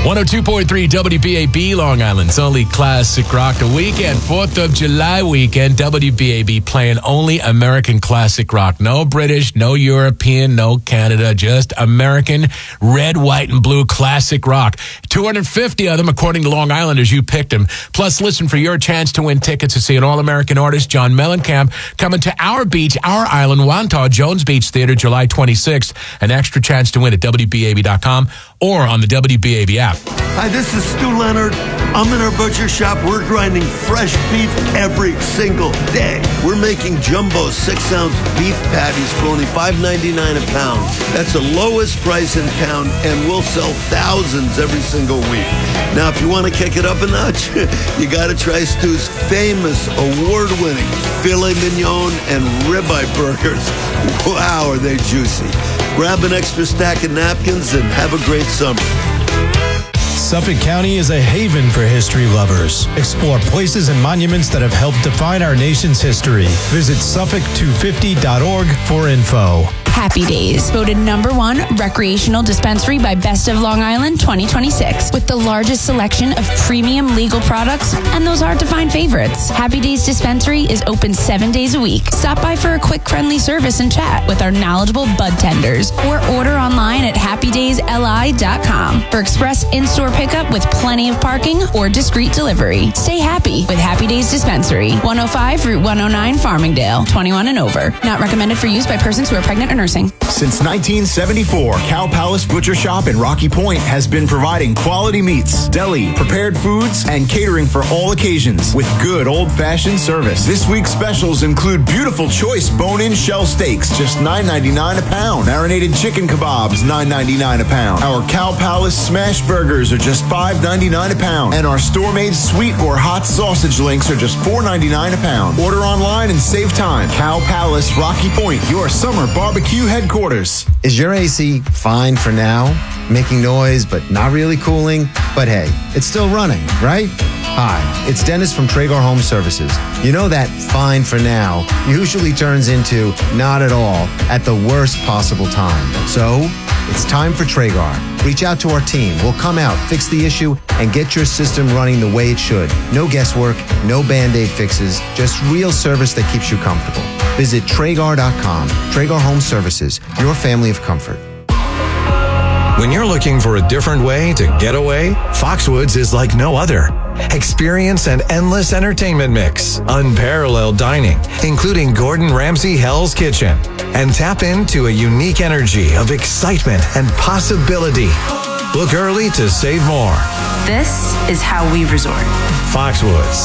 102.3 WBAB, Long Island's only classic rock weekend. 4th of July weekend, WBAB playing only American classic rock. No British, no European, no Canada, just American red, white, and blue classic rock. 250 of them, according to Long Islanders. You picked them. Plus, listen for your chance to win tickets to see an all-American artist, John Mellencamp, coming to our beach, our island, Wantagh Jones Beach Theater, July 26th. An extra chance to win at WBAB.com or on the WBAB app. Hi, this is Stu Leonard. I'm in our butcher shop. We're grinding fresh beef every single day. We're making jumbo 6-ounce beef patties for only $5.99 a pound. That's the lowest price in town, and we'll sell thousands every single week. Now, if you want to kick it up a notch, you got to try Stu's famous, award-winning filet mignon and ribeye burgers. Wow, are they juicy. Grab an extra stack of napkins and have a great summer. Suffolk County is a haven for history lovers. Explore places and monuments that have helped define our nation's history. Visit Suffolk250.org for info. Happy Days, voted #1 recreational dispensary by Best of Long Island 2026, with the largest selection of premium legal products and those hard-to-find favorites. Happy Days Dispensary is open 7 days a week. Stop by for a quick, friendly service and chat with our knowledgeable bud tenders, or order online at happydaysli.com for express in-store pickup with plenty of parking or discreet delivery. Stay happy with Happy Days Dispensary, 105 Route 109, Farmingdale, 21 and over. Not recommended for use by persons who are pregnant or nursing. Since 1974, Cow Palace Butcher Shop in Rocky Point has been providing quality meats, deli, prepared foods, and catering for all occasions with good old-fashioned service. This week's specials include beautiful choice bone-in shell steaks, just $9.99 a pound. Marinated chicken kebabs, $9.99 a pound. Our Cow Palace smash burgers are just $5.99 a pound. And our store-made sweet or hot sausage links are just $4.99 a pound. Order online and save time. Cow Palace, Rocky Point, your summer barbecue headquarters. Is your AC fine for now? Making noise, but not really cooling? But hey, it's still running, right? Hi, it's Dennis from Traeger Home Services. You know that fine for now usually turns into not at all at the worst possible time. So, it's time for Traeger. Reach out to our team. We'll come out, fix the issue, and get your system running the way it should. No guesswork, no Band-Aid fixes, just real service that keeps you comfortable. Visit Traeger.com. Traeger Home Services, your family of comfort. When you're looking for a different way to get away, Foxwoods is like no other. Experience an endless entertainment mix, unparalleled dining, including Gordon Ramsay Hell's Kitchen, and tap into a unique energy of excitement and possibility. Book early to save more. This is how we resort. Foxwoods.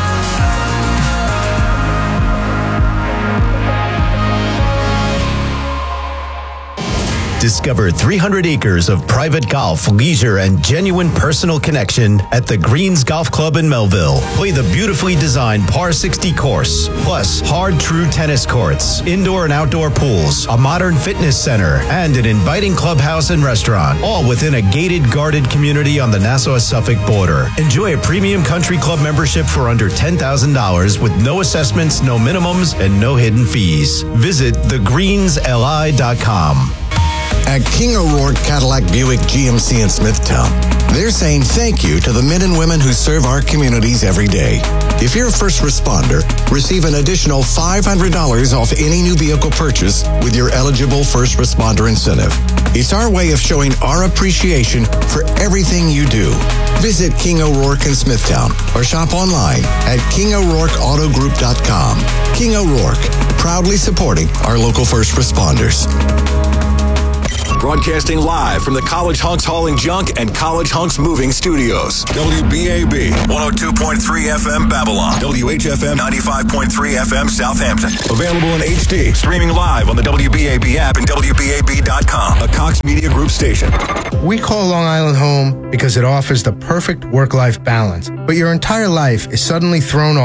Discover 300 acres of private golf, leisure, and genuine personal connection at the Greens Golf Club in Melville. Play the beautifully designed par 60 course, plus hard true tennis courts, indoor and outdoor pools, a modern fitness center, and an inviting clubhouse and restaurant, all within a gated, guarded community on the Nassau-Suffolk border. Enjoy a premium country club membership for under $10,000 with no assessments, no minimums, and no hidden fees. Visit thegreensli.com. At King O'Rourke Cadillac Buick GMC in Smithtown, they're saying thank you to the men and women who serve our communities every day. If you're a first responder, receive an additional $500 off any new vehicle purchase with your eligible first responder incentive. It's our way of showing our appreciation for everything you do. Visit King O'Rourke in Smithtown or shop online at KingO'RourkeAutoGroup.com. King O'Rourke, proudly supporting our local first responders. Broadcasting live from the College Hunks Hauling Junk and College Hunks Moving Studios. WBAB 102.3 FM Babylon. WHFM 95.3 FM Southampton. Available in HD. Streaming live on the WBAB app and WBAB.com. A Cox Media Group station. We call Long Island home because it offers the perfect work-life balance. But your entire life is suddenly thrown off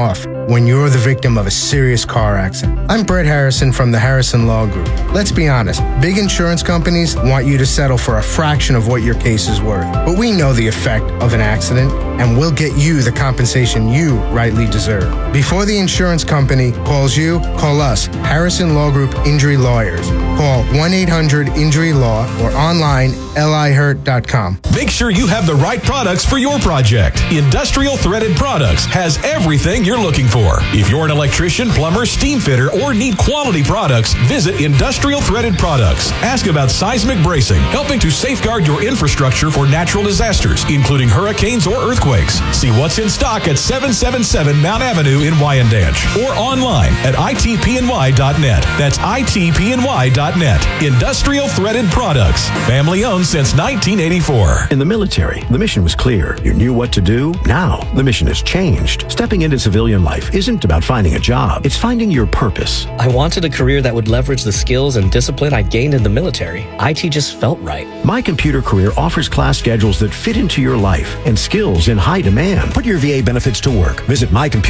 when you're the victim of a serious car accident. I'm Brett Harrison from the Harrison Law Group. Let's be honest, big insurance companies want you to settle for a fraction of what your case is worth. But we know the effect of an accident, and we'll get you the compensation you rightly deserve. Before the insurance company calls you, call us, Harrison Law Group Injury Lawyers. Call 1-800-INJURY-LAW or online, lihurt.com. Make sure you have the right products for your project. Industrial Threaded Products has everything you're looking for. If you're an electrician, plumber, steam fitter, or need quality products, visit Industrial Threaded Products. Ask about seismic bracing, helping to safeguard your infrastructure for natural disasters, including hurricanes or earthquakes. See what's in stock at 777 Mount Avenue in Wyandanch or online at itpny.net. That's itpny.net. Industrial Threaded Products. Family owned since 1984. In the military, the mission was clear. You knew what to do. Now, the mission has changed. Stepping into civilian life isn't about finding a job. It's finding your purpose. I wanted a career that would leverage the skills and discipline I gained in the military. IT just felt right. My Computer Career offers class schedules that fit into your life and skills in high demand. Put your VA benefits to work. Visit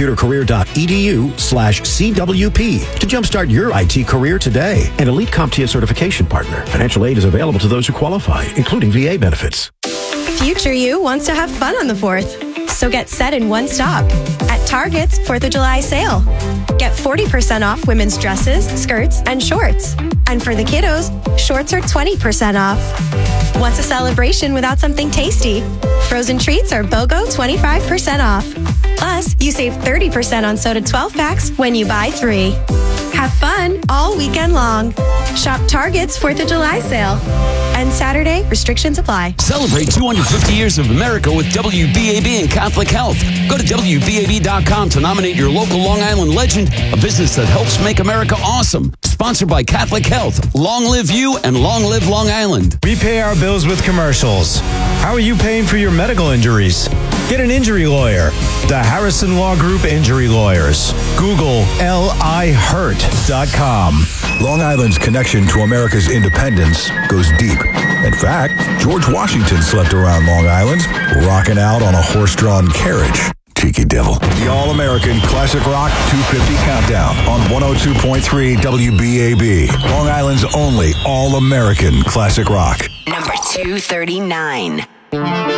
mycomputercareer.edu/CWP to jumpstart your IT career today. An elite CompTIA certification partner. Financial aid is available to those who qualify, including VA benefits. Future you wants to have fun on the 4th. So get set in one stop at Target's 4th of July sale. Get 40% off women's dresses, skirts, and shorts. And for the kiddos, shorts are 20% off. What's a celebration without something tasty? Frozen treats are BOGO 25% off. Plus, you save 30% on soda 12 packs when you buy 3. Have fun all weekend long. Shop Target's 4th of July sale. And Saturday, restrictions apply. Celebrate 250 years of America with WBAB and Catholic Health. Go to WBAB.com to nominate your local Long Island legend, a business that helps make America awesome. Sponsored by Catholic Health. Long live you and long live Long Island. We pay our bills with commercials. How are you paying for your medical injuries? Get an injury lawyer. The Harrison Law Group Injury Lawyers. Google lihurt.com. Long Island's connection to America's independence goes deep. In fact, George Washington slept around Long Island, rocking out on a horse-drawn carriage. Cheeky devil. The All-American Classic Rock 250 Countdown on 102.3 WBAB. Long Island's only All-American Classic Rock. Number 239.